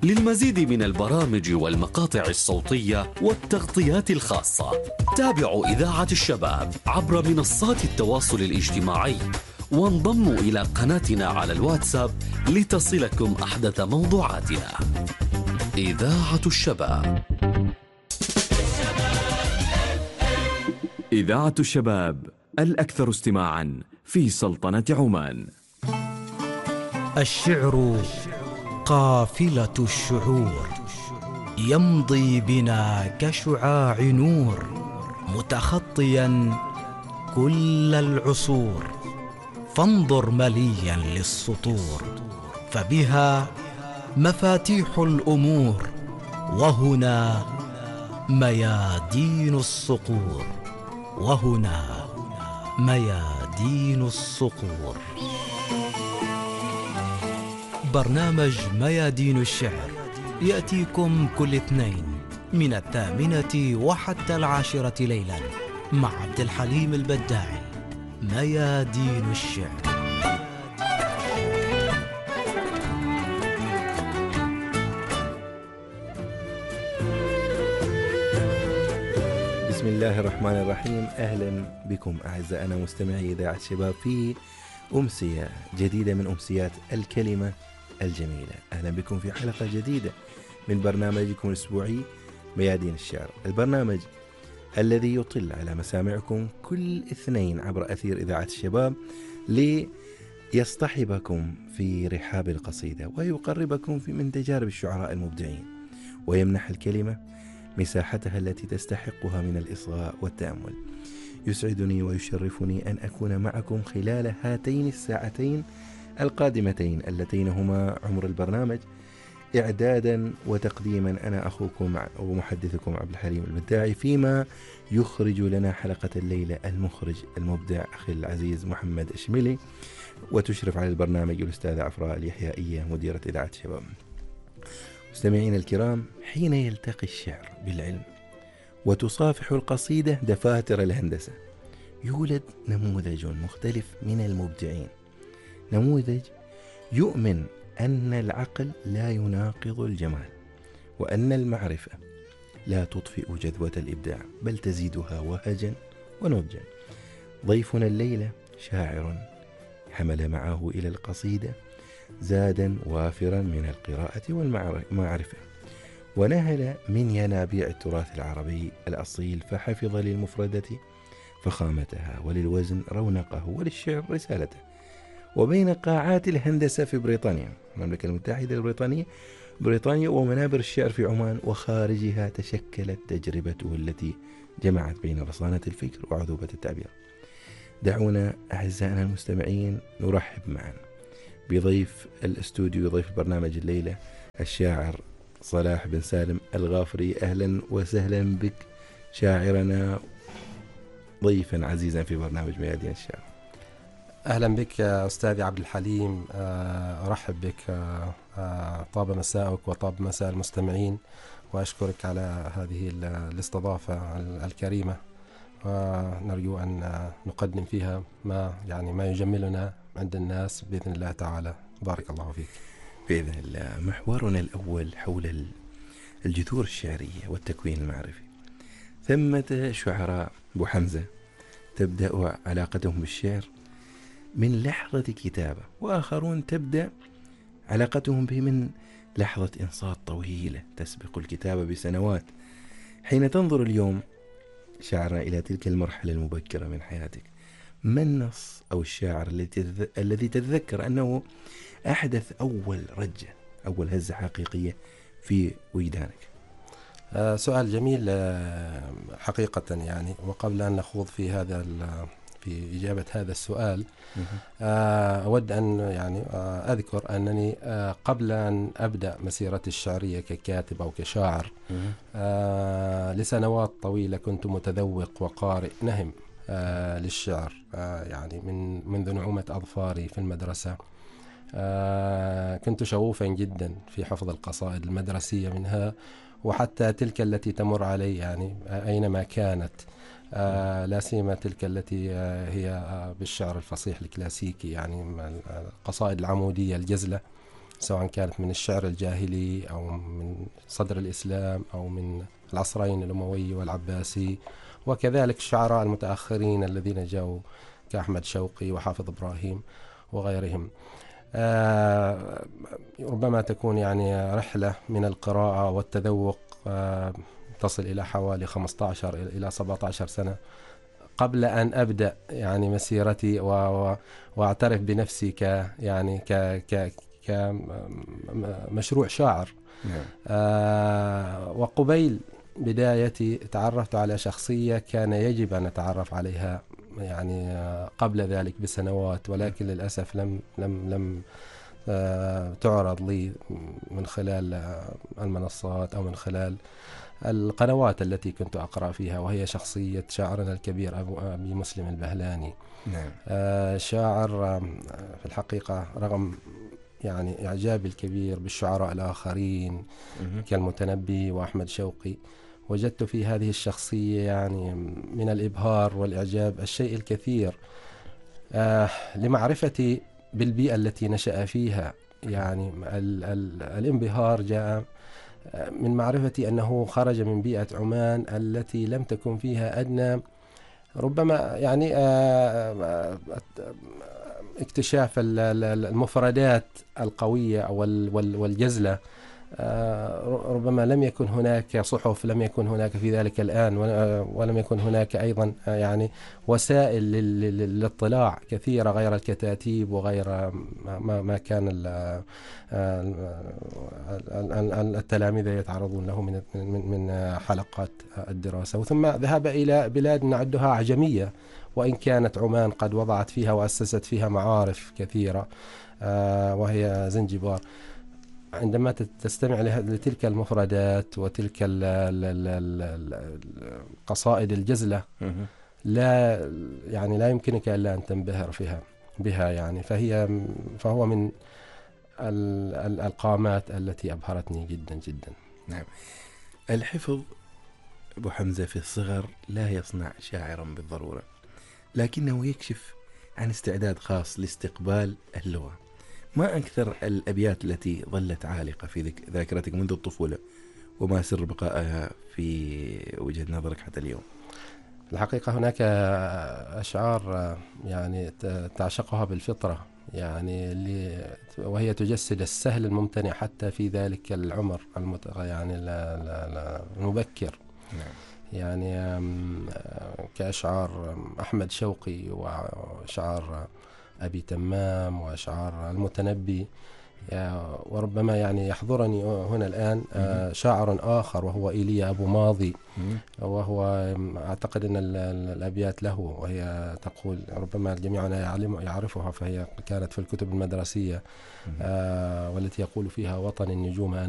للمزيد من البرامج والمقاطع الصوتية والتغطيات الخاصة تابعوا إذاعة الشباب عبر منصات التواصل الاجتماعي، وانضموا إلى قناتنا على الواتساب لتصلكم أحدث موضوعاتنا. إذاعة الشباب. إذاعة الشباب الأكثر استماعاً في سلطنة عمان. الشعر قافلة الشعور، يمضي بنا كشعاع نور، متخطيا كل العصور. فانظر مليا للسطور، فبها مفاتيح الأمور، وهنا ميادين الصقور، وهنا ميادين الصقور. برنامج ميادين الشعر يأتيكم كل اثنين من 8 وحتى 10 ليلا مع عبد الحليم البداعي. ميادين الشعر. بسم الله الرحمن الرحيم. أهلا بكم أعزائنا مستمعي إذاعة الشباب في أمسية جديدة من أمسيات الكلمة الجميلة. أهلا بكم في حلقة جديدة من برنامجكم الأسبوعي ميادين الشعر، البرنامج الذي يطل على مسامعكم كل اثنين عبر أثير إذاعة الشباب ليصطحبكم في رحاب القصيدة ويقربكم من تجارب الشعراء المبدعين، ويمنح الكلمة مساحتها التي تستحقها من الإصغاء والتأمل. يسعدني ويشرفني أن أكون معكم خلال هاتين الساعتين القادمتين اللتين هما عمر البرنامج. إعدادا وتقديما أنا أخوكم ومحدثكم عبد الحليم البداعي، فيما يخرج لنا حلقة الليلة المخرج المبدع أخي العزيز محمد أشملي، وتشرف على البرنامج الأستاذة عفراء اليحيائية مديرة إذاعة الشباب. مستمعين الكرام، حين يلتقي الشعر بالعلم وتصافح القصيدة دفاتر الهندسة، يولد نموذج مختلف من المبدعين، نموذج يؤمن أن العقل لا يناقض الجمال، وأن المعرفة لا تطفئ جذوة الإبداع بل تزيدها وهجا ونضجا. ضيفنا الليلة شاعر حمل معه إلى القصيدة زادا وافرا من القراءة والمعرفة، ونهل من ينابيع التراث العربي الأصيل، فحفظ للمفردة فخامتها، وللوزن رونقه، وللشعر رسالته. وبين قاعات الهندسة في بريطانيا، المملكة المتحدة البريطانية، بريطانيا ومنابر الشعر في عمان وخارجها، تشكلت تجربته التي جمعت بين رصانة الفكر وعذوبة التعبير. دعونا أعزائنا المستمعين نرحب معا بضيف الاستوديو، ضيف البرنامج الليلة، الشاعر صلاح بن سالم الغافري. أهلا وسهلا بك شاعرنا، ضيفا عزيزا في برنامج ميادين الشعر. أهلا بك يا أستاذي عبد الحليم، أرحب بك، طاب مساءك وطاب مساء المستمعين، وأشكرك على هذه الاستضافة الكريمة، ونرجو أن نقدم فيها ما يجملنا عند الناس بإذن الله تعالى. بارك الله فيك. بإذن الله. محورنا الأول حول الجذور الشعرية والتكوين المعرفي. ثمة شعراء أبو حمزة تبدأ علاقتهم بالشعر من لحظة كتابة، وآخرون تبدأ علاقتهم به من لحظة إنصات طويلة تسبق الكتابة بسنوات. حين تنظر اليوم شاعرنا إلى تلك المرحلة المبكرة من حياتك، ما النص أو الشاعر الذي تتذكر أنه أحدث أول رجة، أول هزة حقيقية في وجدانك؟ سؤال جميل حقيقة يعني. وقبل أن نخوض في إجابة هذا السؤال، أود أن أذكر أنني قبل أن أبدأ مسيرتي الشعرية ككاتب أو كشاعر لسنوات طويلة كنت متذوق وقارئ نهم للشعر، يعني منذ نعومة أظفاري في المدرسة. كنت شغوفا جدا في حفظ القصائد المدرسية منها، وحتى تلك التي تمر علي يعني أينما كانت، لا سيما تلك التي هي بالشعر الفصيح الكلاسيكي، يعني القصائد العمودية الجزلة، سواء كانت من الشعر الجاهلي أو من صدر الإسلام أو من العصرين الأموي والعباسي، وكذلك الشعراء المتأخرين الذين جاءوا كأحمد شوقي وحافظ إبراهيم وغيرهم. ربما تكون يعني رحلة من القراءة والتذوق تصل إلى حوالي 15 إلى 17 سنة قبل أن أبدأ يعني مسيرتي وأعترف بنفسي كمشروع شاعر. وقبيل بدايتي تعرفت على شخصية كان يجب أن أتعرف عليها يعني قبل ذلك بسنوات، ولكن للأسف لم تعرض لي من خلال المنصات أو من خلال القنوات التي كنت أقرأ فيها، وهي شخصية شاعرنا الكبير أبي مسلم البهلاني. نعم. شاعر في الحقيقة رغم يعني إعجابي الكبير بالشعراء الآخرين كالمتنبي وأحمد شوقي، وجدت في هذه الشخصية يعني من الإبهار والإعجاب الشيء الكثير لمعرفتي بالبيئة التي نشأ فيها. يعني الانبهار جاء من معرفتي أنه خرج من بيئة عمان التي لم تكن فيها أدنى ربما يعني اكتشاف المفردات القوية والجزلة. ربما لم يكن هناك صحف، لم يكن هناك في ذلك الآن، ولم يكن هناك أيضا يعني وسائل للاطلاع كثيرة غير الكتاتيب وغير ما كان التلاميذ يتعرضون له من حلقات الدراسة. وثم ذهب إلى بلاد نعدها أعجمية، وإن كانت عمان قد وضعت فيها وأسست فيها معارف كثيرة، وهي زنجبار. عندما تستمع لتلك المفردات وتلك القصائد الجزلة لا يمكنك إلا أن تنبهر بها يعني. فهو من القامات التي أبهرتني جدا جدا. نعم. الحفظ أبو حمزة في الصغر لا يصنع شاعرا بالضرورة، لكنه يكشف عن استعداد خاص لاستقبال اللغة. ما أكثر الأبيات التي ظلت عالقة في ذاكرتك منذ الطفولة، وما سر بقائها في وجهة نظرك حتى اليوم؟ الحقيقة هناك أشعار يعني تعشقها بالفطرة، يعني وهي تجسد السهل الممتنع حتى في ذلك العمر يعني المبكر. نعم. يعني كأشعار أحمد شوقي وأشعار أبي تمام وأشعار المتنبي. وربما يعني يحضرني هنا الآن شاعر آخر وهو إيليا أبو ماضي، وهو أعتقد أن الأبيات له وهي تقول، ربما جميعنا يعرفها، فهي كانت في الكتب المدرسية، والتي يقول فيها: وطن النجوم